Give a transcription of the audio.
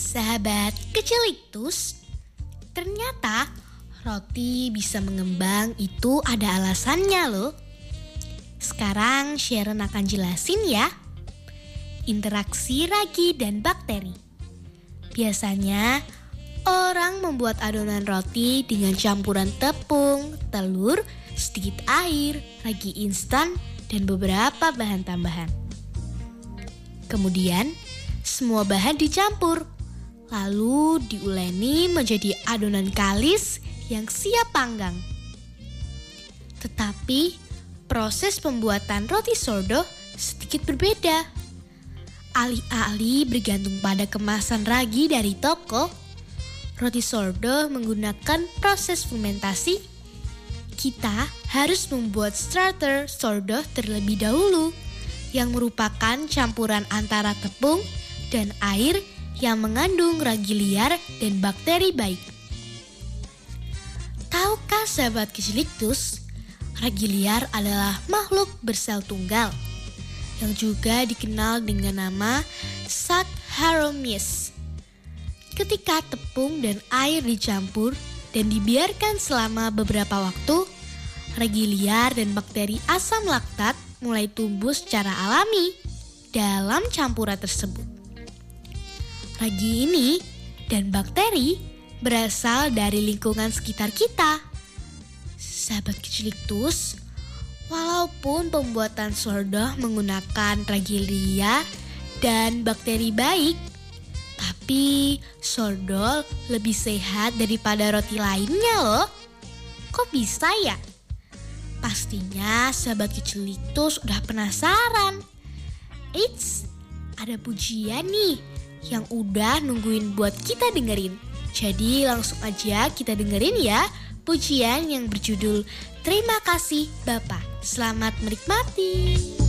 Sahabat kecil Iktus, ternyata roti bisa mengembang itu ada alasannya loh. Sekarang Sharon akan jelasin ya. Interaksi ragi dan bakteri. Biasanya orang membuat adonan roti dengan campuran tepung, telur, sedikit air, ragi instan, dan beberapa bahan tambahan. Kemudian semua bahan dicampur, lalu diuleni menjadi adonan kalis yang siap panggang. Tetapi proses pembuatan roti sourdough sedikit berbeda. Alih-alih bergantung pada kemasan ragi dari toko, roti sourdough menggunakan proses fermentasi. Kita harus membuat starter sourdough terlebih dahulu, yang merupakan campuran antara tepung dan air yang mengandung ragi liar dan bakteri baik. Tahukah sahabat kecil Iktus, ragi liar adalah makhluk bersel tunggal yang juga dikenal dengan nama Saccharomyces. Ketika tepung dan air dicampur dan dibiarkan selama beberapa waktu, ragi liar dan bakteri asam laktat mulai tumbuh secara alami dalam campuran tersebut. Ragi ini dan bakteri berasal dari lingkungan sekitar kita. Sahabat kecil Iktus, walaupun pembuatan sourdough menggunakan ragi liar dan bakteri baik, tapi sourdough lebih sehat daripada roti lainnya loh. Kok bisa ya? Pastinya sahabat kecil Iktus udah penasaran. Eits, ada pujian nih yang udah nungguin buat kita dengerin. Jadi langsung aja kita dengerin ya pujian yang berjudul Terima Kasih Bapa. Selamat menikmati.